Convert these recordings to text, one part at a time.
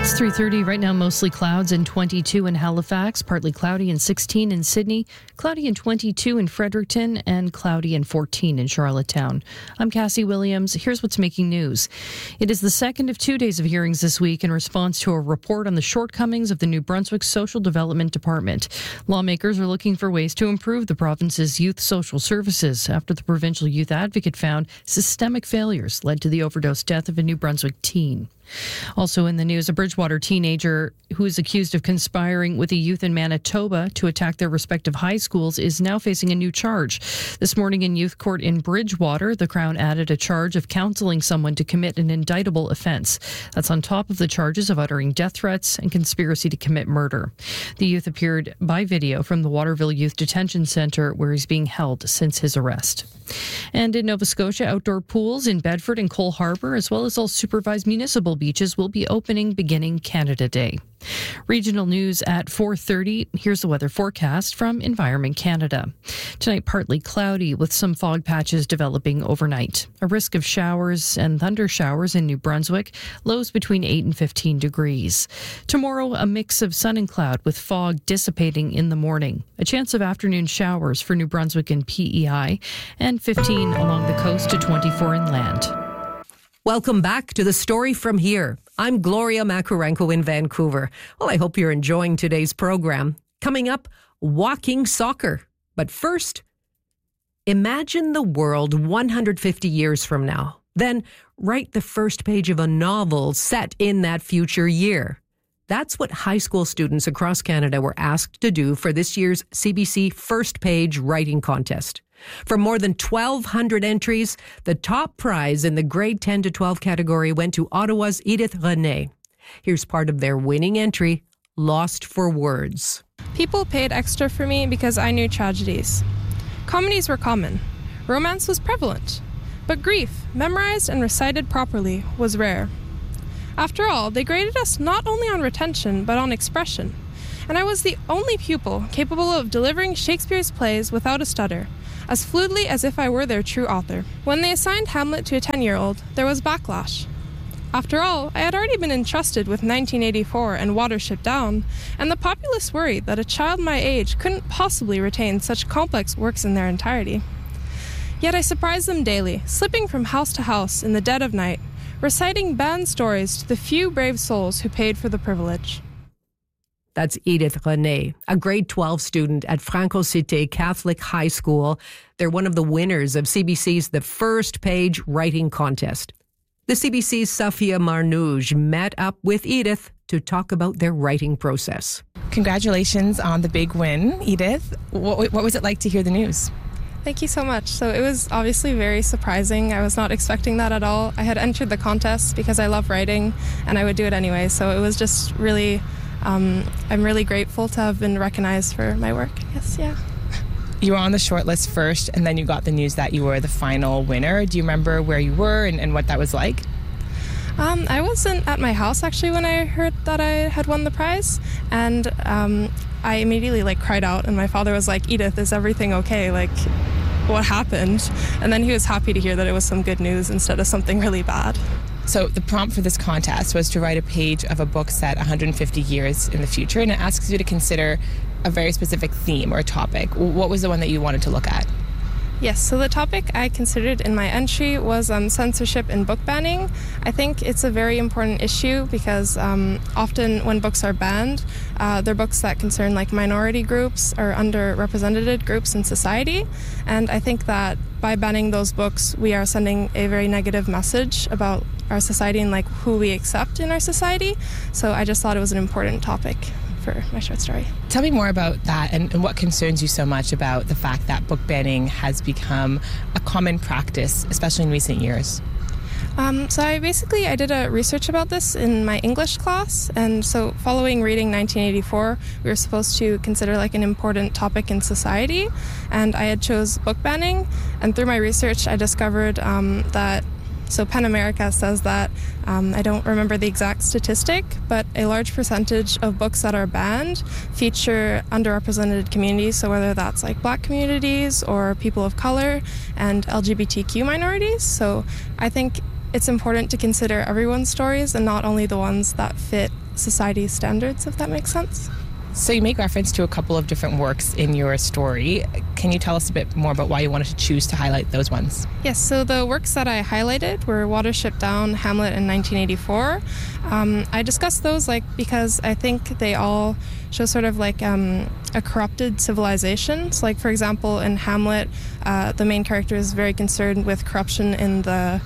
It's 3:30 right now, mostly clouds and 22 in Halifax, partly cloudy and 16 in Sydney, cloudy and 22 in Fredericton, and cloudy and 14 in Charlottetown. I'm Cassie Williams. Here's what's making news. It is the second of 2 days of hearings this week in response to a report on the shortcomings of the New Brunswick Social Development Department. Lawmakers are looking for ways to improve the province's youth social services after the provincial youth advocate found systemic failures led to the overdose death of a New Brunswick teen. Also in the news, a Bridgewater teenager who is accused of conspiring with a youth in Manitoba to attack their respective high schools is now facing a new charge. This morning in youth court in Bridgewater, the Crown added a charge of counseling someone to commit an indictable offence. That's on top of the charges of uttering death threats and conspiracy to commit murder. The youth appeared by video from the Waterville Youth Detention Centre, where he's being held since his arrest. And in Nova Scotia, outdoor pools in Bedford and Cole Harbour, as well as all supervised municipal beaches, will be opening beginning Canada Day. Regional news at 4:30. Here's the weather forecast from Environment Canada. Tonight, partly cloudy with some fog patches developing overnight. A risk of showers and thunder showers in New Brunswick. Lows between 8 and 15 degrees. Tomorrow, a mix of sun and cloud with fog dissipating in the morning. A chance of afternoon showers for New Brunswick and PEI, and 15 along the coast to 24 inland. Welcome back to The Story From Here. I'm Gloria Makarenko in Vancouver. Well, I hope you're enjoying today's program. Coming up, walking soccer. But first, imagine the world 150 years from now. Then write the first page of a novel set in that future year. That's what high school students across Canada were asked to do for this year's CBC First Page Writing Contest. From more than 1,200 entries, the top prize in the grade 10 to 12 category went to Ottawa's Edith René. Here's part of their winning entry, Lost for Words. People paid extra for me because I knew tragedies. Comedies were common. Romance was prevalent. But grief, memorized and recited properly, was rare. After all, they graded us not only on retention, but on expression. And I was the only pupil capable of delivering Shakespeare's plays without a stutter, as fluidly as if I were their true author. When they assigned Hamlet to a 10-year-old, there was backlash. After all, I had already been entrusted with 1984 and Watership Down, and the populace worried that a child my age couldn't possibly retain such complex works in their entirety. Yet I surprised them daily, slipping from house to house in the dead of night, reciting banned stories to the few brave souls who paid for the privilege. That's Edith René, a grade 12 student at Franco Cité Catholic High School. They're one of the winners of CBC's The First Page Writing Contest. The CBC's Safia Marnouj met up with Edith to talk about their writing process. Congratulations on the big win, Edith. What was it like to hear the news? Thank you so much. So it was obviously very surprising. I was not expecting that at all. I had entered the contest because I love writing and I would do it anyway. So it was just really... I'm really grateful to have been recognized for my work. Yes, yeah. You were on the shortlist first, and then you got the news that you were the final winner. Do you remember where you were and what that was like? I wasn't at my house, actually, when I heard that I had won the prize. And I immediately, cried out, and my father was like, Edith, is everything okay? What happened? And then he was happy to hear that it was some good news instead of something really bad. So the prompt for this contest was to write a page of a book set 150 years in the future, and it asks you to consider a very specific theme or topic. What was the one that you wanted to look at? Yes, so the topic I considered in my entry was censorship and book banning. I think it's a very important issue because often when books are banned, they're books that concern minority groups or underrepresented groups in society. And I think that by banning those books, we are sending a very negative message about our society and who we accept in our society. So I just thought it was an important topic for my short story. Tell me more about that and what concerns you so much about the fact that book banning has become a common practice, especially in recent years. So I did a research about this in my English class, and so following reading 1984, we were supposed to consider an important topic in society, and I had chose book banning, and through my research I discovered that PEN America says that, I don't remember the exact statistic, but a large percentage of books that are banned feature underrepresented communities, so whether that's Black communities or people of color and LGBTQ minorities. So I think it's important to consider everyone's stories and not only the ones that fit society's standards, if that makes sense. So you make reference to a couple of different works in your story. Can you tell us a bit more about why you wanted to choose to highlight those ones? Yes, so the works that I highlighted were Watership Down, Hamlet, and 1984. I discussed those because I think they all show sort of a corrupted civilization. So for example, in Hamlet, the main character is very concerned with corruption in the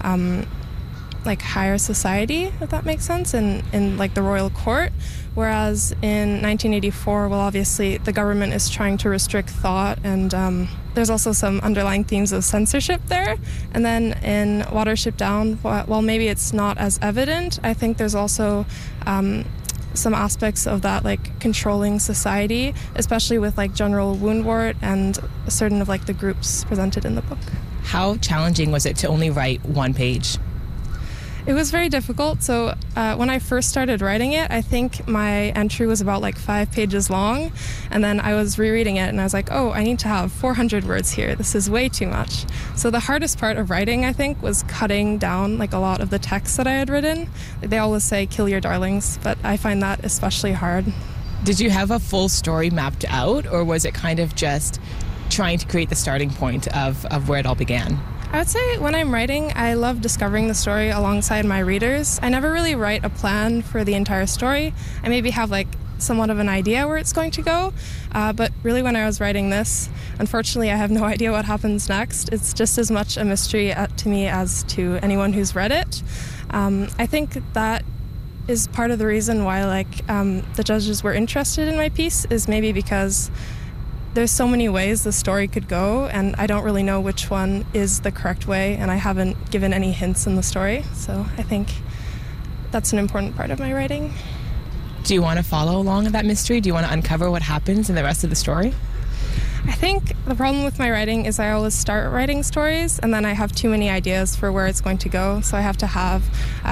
higher society, if that makes sense, in the royal court. Whereas in 1984, well, obviously the government is trying to restrict thought, and there's also some underlying themes of censorship there. And then in Watership Down, while maybe it's not as evident, I think there's also some aspects of that controlling society, especially with General Woundwort and certain of the groups presented in the book. How challenging was it to only write one page? It was very difficult. So when I first started writing it, I think my entry was about 5 pages long. And then I was rereading it and I was like, oh, I need to have 400 words here. This is way too much. So the hardest part of writing, I think, was cutting down a lot of the text that I had written. They always say, kill your darlings, but I find that especially hard. Did you have a full story mapped out, or was it kind of just trying to create the starting point of where it all began? I would say when I'm writing, I love discovering the story alongside my readers. I never really write a plan for the entire story. I maybe have somewhat of an idea where it's going to go, but really when I was writing this, unfortunately I have no idea what happens next. It's just as much a mystery to me as to anyone who's read it. I think that is part of the reason why the judges were interested in my piece, is maybe because there's so many ways the story could go, and I don't really know which one is the correct way, and I haven't given any hints in the story. So I think that's an important part of my writing. Do you want to follow along in that mystery? Do you want to uncover what happens in the rest of the story? I think the problem with my writing is I always start writing stories and then I have too many ideas for where it's going to go. So I have to have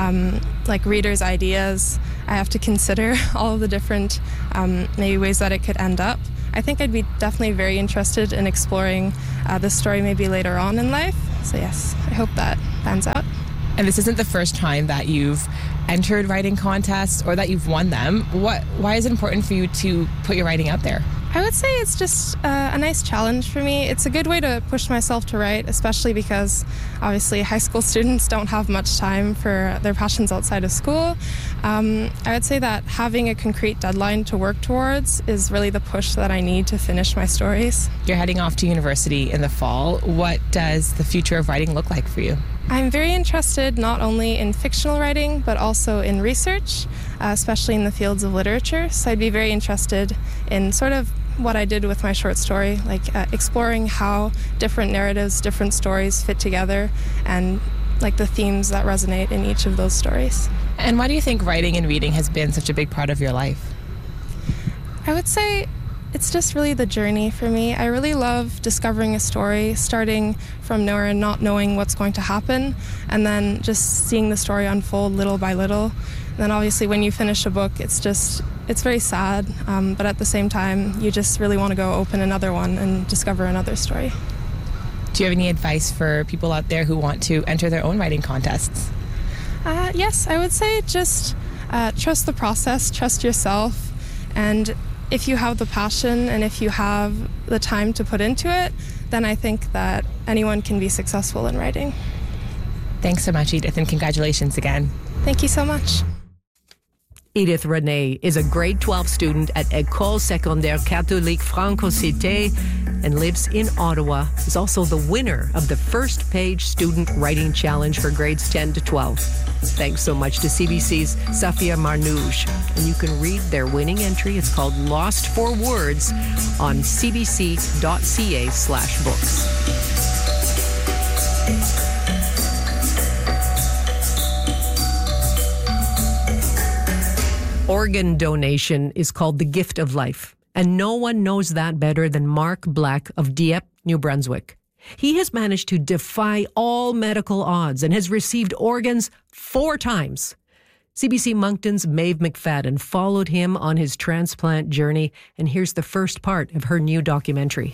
readers' ideas. I have to consider all of the different maybe ways that it could end up. I think I'd be definitely very interested in exploring this story maybe later on in life. So yes, I hope that pans out. And this isn't the first time that you've entered writing contests or that you've won them. Why is it important for you to put your writing out there? I would say it's just a nice challenge for me. It's a good way to push myself to write, especially because obviously high school students don't have much time for their passions outside of school. I would say that having a concrete deadline to work towards is really the push that I need to finish my stories. You're heading off to university in the fall. What does the future of writing look like for you? I'm very interested not only in fictional writing, but also in research, especially in the fields of literature. So I'd be very interested in sort of what I did with my short story, exploring how different narratives, different stories fit together, and the themes that resonate in each of those stories. And why do you think writing and reading has been such a big part of your life? I would say it's just really the journey for me. I really love discovering a story, starting from nowhere and not knowing what's going to happen, and then just seeing the story unfold little by little. And then obviously when you finish a book, it's very sad, but at the same time, you just really want to go open another one and discover another story. Do you have any advice for people out there who want to enter their own writing contests? Yes, I would say just trust the process, trust yourself, and if you have the passion and if you have the time to put into it, then I think that anyone can be successful in writing. Thanks so much, Edith, and congratulations again. Thank you so much. Edith Renee is a grade 12 student at École Secondaire Catholique Franco-Cité and lives in Ottawa. Is also the winner of the First Page Student Writing Challenge for grades 10 to 12. Thanks so much to CBC's Safia Marnouche. And you can read their winning entry. It's called Lost for Words on cbc.ca/books. Organ donation is called the gift of life, and no one knows that better than Mark Black of Dieppe, New Brunswick. He has managed to defy all medical odds and has received organs 4 times. CBC Moncton's Maeve McFadden followed him on his transplant journey, and here's the first part of her new documentary.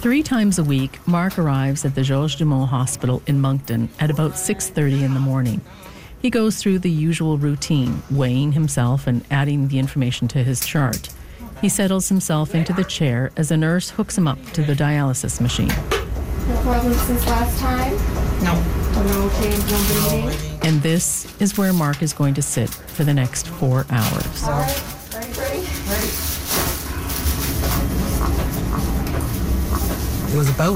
3 times a week, Mark arrives at the Georges Dumont Hospital in Moncton at about 6:30 in the morning. He goes through the usual routine, weighing himself and adding the information to his chart. He settles himself into the chair as a nurse hooks him up to the dialysis machine. No problem since last time? No. No change, no bleeding? And this is where Mark is going to sit for the next 4 hours. All right. Ready? It was about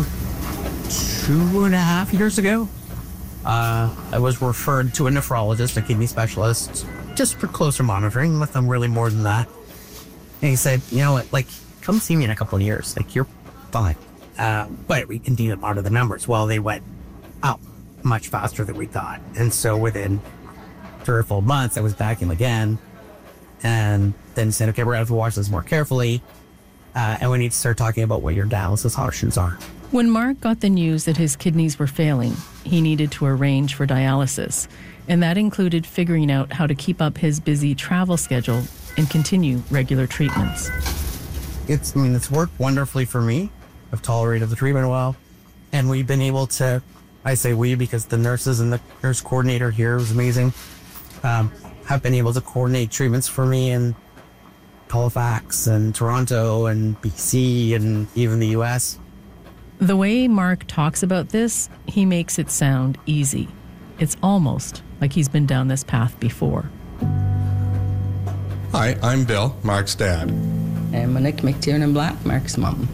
2.5 years ago. I was referred to a nephrologist, a kidney specialist, just for closer monitoring, nothing really more than that. And he said, you know what, like, come see me in a couple of years. Like, you're fine. But we continue to monitor the numbers. Well, they went up much faster than we thought. And so within 3 or 4 months, I was back in again. And then said, okay, we're going to have to watch this more carefully. And we need to start talking about what your dialysis options are. When Mark got the news that his kidneys were failing, he needed to arrange for dialysis. And that included figuring out how to keep up his busy travel schedule and continue regular treatments. It's worked wonderfully for me. I've tolerated the treatment well. And we've been able to, I say we because the nurses and the nurse coordinator here was amazing, have been able to coordinate treatments for me in Halifax and Toronto and BC and even the US. The way Mark talks about this, he makes it sound easy. It's almost like he's been down this path before. Hi, I'm Bill, Mark's dad. And Monique McTiernan Black, Mark's mom.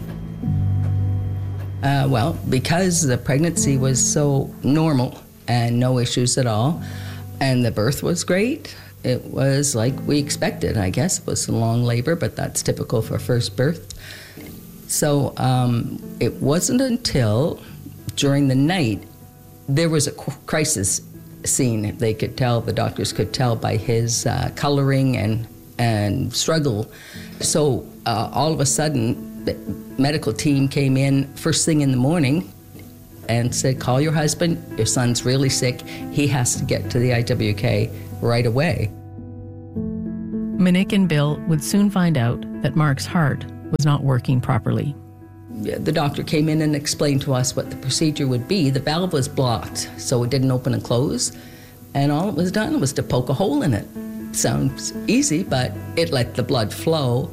Well, because the pregnancy was so normal and no issues at all, and the birth was great, it was like we expected, I guess. It was a long labor, but that's typical for first birth. So it wasn't until during the night there was a crisis scene. They could tell, the doctors could tell by his coloring and struggle. So all of a sudden, the medical team came in first thing in the morning and said, call your husband, your son's really sick, he has to get to the IWK right away. Monique and Bill would soon find out that Mark's heart was not working properly. The doctor came in and explained to us what the procedure would be. The valve was blocked, so it didn't open and close, and all it was done was to poke a hole in it. Sounds easy, but it let the blood flow.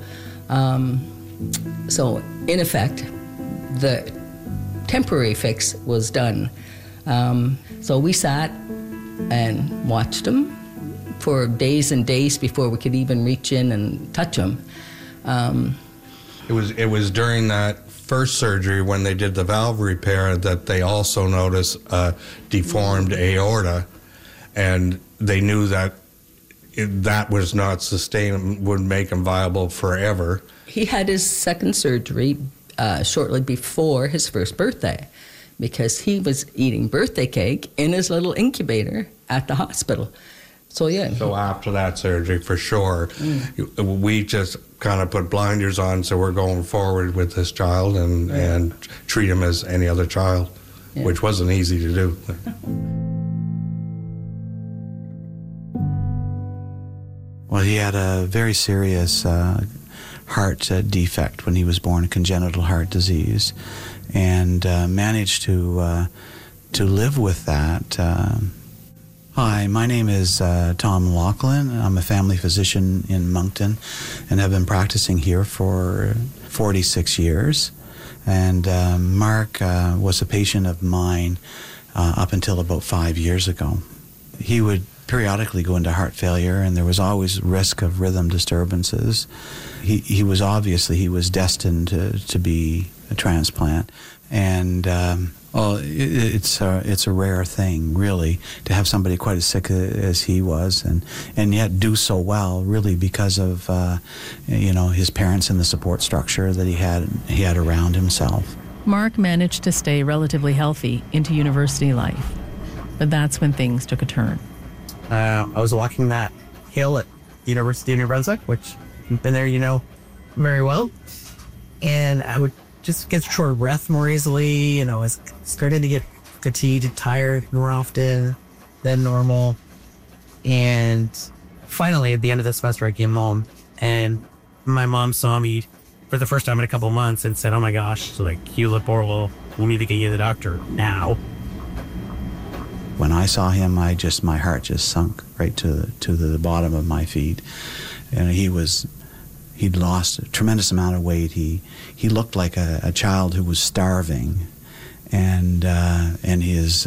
So, in effect, the temporary fix was done. So we sat and watched him for days and days before we could even reach in and touch him. It was during that first surgery when they did the valve repair that they also noticed a deformed aorta, and they knew that that was not sustainable, would make him viable forever. He had his second surgery shortly before his first birthday because he was eating birthday cake in his little incubator at the hospital. So, yeah. So after that surgery, for sure, we just kind of put blinders on, so we're going forward with this child and treat him as any other child, which wasn't easy to do. Well, he had a very serious heart defect when he was born, a congenital heart disease, and managed to live with that. Hi, my name is Tom Laughlin. I'm a family physician in Moncton and have been practicing here for 46 years. And Mark was a patient of mine up until about 5 years ago. He would periodically go into heart failure, and there was always risk of rhythm disturbances. He was destined to be a transplant. And it's a rare thing, really, to have somebody quite as sick as he was, and yet do so well, really, because of his parents and the support structure that he had around himself. Mark managed to stay relatively healthy into university life, but that's when things took a turn. I was walking that hill at University of New Brunswick, which I've been there, very well, and I would just get short of breath more easily. I was starting to get fatigued and tired more often than normal. And finally, at the end of the semester, I came home, and my mom saw me for the first time in a couple of months and said, oh my gosh, so like, you look horrible. We need to get you to the doctor now. When I saw him, my heart just sunk right to the bottom of my feet. And he'd lost a tremendous amount of weight. He looked like a child who was starving, and his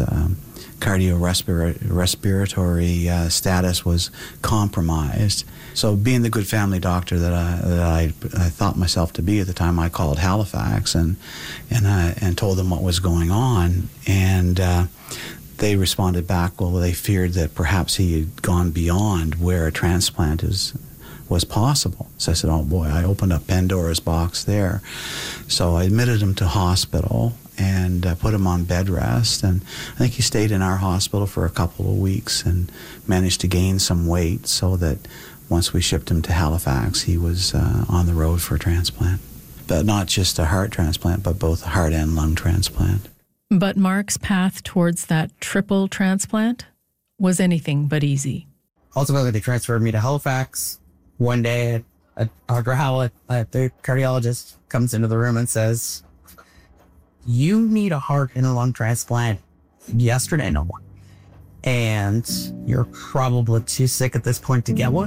cardiorespiratory status was compromised. So, being the good family doctor that I thought myself to be at the time, I called Halifax and told them what was going on, and they responded back. Well, they feared that perhaps he had gone beyond where a transplant was possible. So I said, oh boy, I opened up Pandora's box there. So I admitted him to hospital and put him on bed rest. And I think he stayed in our hospital for a couple of weeks and managed to gain some weight so that once we shipped him to Halifax, he was on the road for a transplant. But not just a heart transplant, but both a heart and lung transplant. But Mark's path towards that triple transplant was anything but easy. Ultimately, they transferred me to Halifax. One day, Dr. Howlett, the cardiologist, comes into the room and says, you need a heart and a lung transplant yesterday, no one. And you're probably too sick at this point to get one.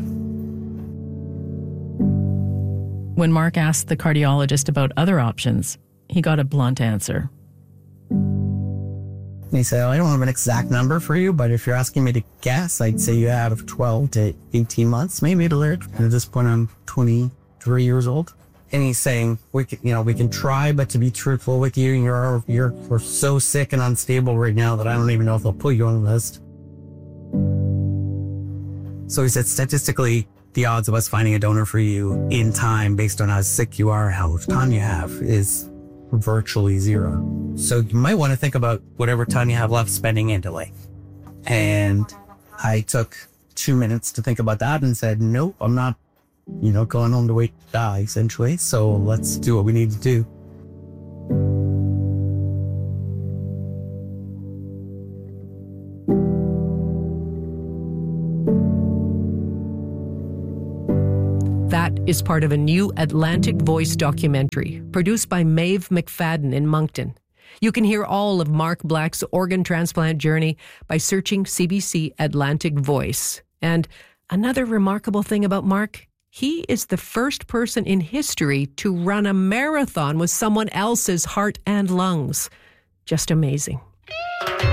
When Mark asked the cardiologist about other options, he got a blunt answer. He said, I don't have an exact number for you, but if you're asking me to guess, I'd say you have 12 to 18 months, maybe to live. And at this point, I'm 23 years old. And he's saying, we can try, but to be truthful with you, you're so sick and unstable right now that I don't even know if they'll put you on the list. So he said, statistically, the odds of us finding a donor for you in time, based on how sick you are, how much time you have, is virtually zero. So you might want to think about whatever time you have left spending in delay. And I took 2 minutes to think about that and said, nope, I'm not, going home to wait to die, essentially. So let's do what we need to do. That is part of a new Atlantic Voice documentary produced by Maeve McFadden in Moncton. You can hear all of Mark Black's organ transplant journey by searching CBC Atlantic Voice. And another remarkable thing about Mark, he is the first person in history to run a marathon with someone else's heart and lungs. Just amazing.